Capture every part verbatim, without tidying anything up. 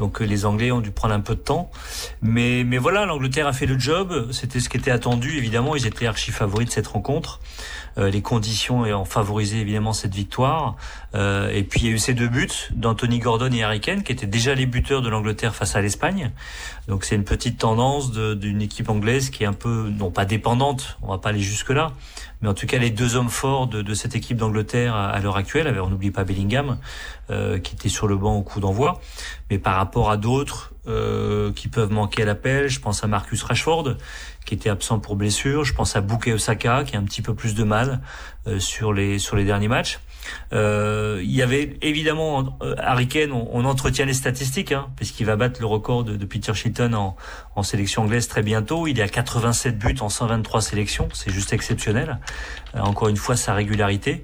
Donc les Anglais ont dû prendre un peu de temps. Mais, mais voilà, l'Angleterre a fait le job. C'était ce qui était attendu, évidemment. Ils étaient archi favoris de cette rencontre. Euh, les conditions ayant favorisé évidemment cette victoire. Euh, et puis il y a eu ces deux buts d'Anthony Gordon et Harry Kane qui étaient déjà les buteurs de l'Angleterre face à l'Espagne. Donc c'est une petite tendance de, d'une équipe anglaise qui est un peu, non pas dépendante, on va pas aller jusque là, mais en tout cas les deux hommes forts de, de cette équipe d'Angleterre à, à l'heure actuelle. Alors, on n'oublie pas Bellingham euh, qui était sur le banc au coup d'envoi, mais par rapport à d'autres euh, qui peuvent manquer à l'appel, je pense à Marcus Rashford qui était absent pour blessure, je pense à Bukayo Saka qui a un petit peu plus de mal euh, sur les sur les derniers matchs. Euh, il y avait évidemment euh, Harry Kane, on, on entretient les statistiques hein, puisqu'il va battre le record de, de Peter Shilton en, en sélection anglaise très bientôt. Il est à quatre-vingt-sept buts en cent vingt-trois sélections, c'est juste exceptionnel. Euh, encore une fois sa régularité.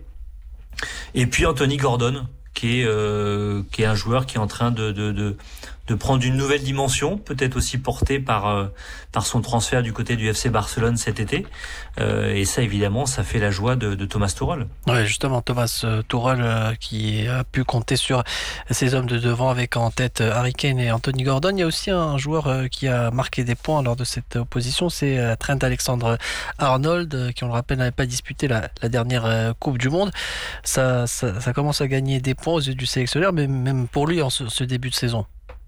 Et puis Anthony Gordon qui est euh, qui est un joueur qui est en train de de de de prendre une nouvelle dimension, peut-être aussi porté par euh, par son transfert du côté du F C Barcelone cet été. Euh, et ça, évidemment, ça fait la joie de, de Thomas Tuchel. Ouais, justement, Thomas Tuchel euh, qui a pu compter sur ses hommes de devant avec en tête Harry Kane et Anthony Gordon. Il y a aussi un joueur euh, qui a marqué des points lors de cette opposition, c'est euh, Trent Alexander-Arnold, euh, qui, on le rappelle, n'avait pas disputé la, la dernière euh, Coupe du Monde. Ça, ça, ça commence à gagner des points aux yeux du sélectionneur, mais même pour lui en ce, ce début de saison.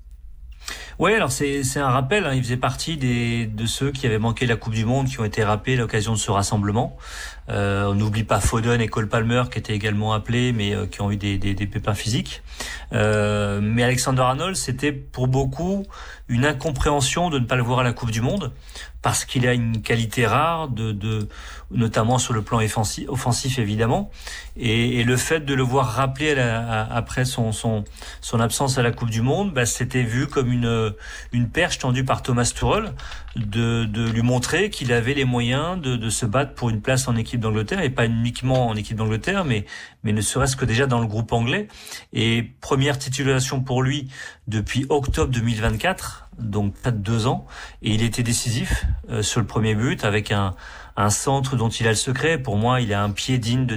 Ouais, alors c'est c'est un rappel. Hein, il faisait partie des de ceux qui avaient manqué la Coupe du Monde, qui ont été rappelés à l'occasion de ce rassemblement. Euh, on n'oublie pas Foden et Cole Palmer qui étaient également appelés, mais euh, qui ont eu des des, des pépins physiques. Euh, mais Alexander-Arnold, c'était pour beaucoup une incompréhension de ne pas le voir à la Coupe du Monde, parce qu'il a une qualité rare de de notamment sur le plan offensif, offensif évidemment, et, et le fait de le voir rappelé à la, à, après son son son absence à la Coupe du Monde, bah c'était vu comme une une perche tendue par Thomas Tuchel de de lui montrer qu'il avait les moyens de de se battre pour une place en équipe d'Angleterre, et pas uniquement en équipe d'Angleterre, mais mais ne serait-ce que déjà dans le groupe anglais. Et première titularisation pour lui depuis octobre deux mille vingt-quatre, donc pas de deux ans, et il était décisif euh, sur le premier but avec un un centre dont il a le secret. Pour moi, il a un pied digne de